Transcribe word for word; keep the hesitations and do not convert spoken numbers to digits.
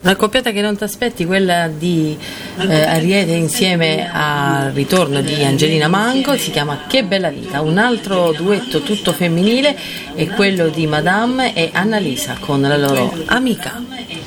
Una coppiata che non ti aspetti, quella di eh, Ariete insieme al ritorno di Angelina Mango, si chiama Che bella vita. Un altro duetto tutto femminile è quello di Madame e Annalisa con la loro Amica.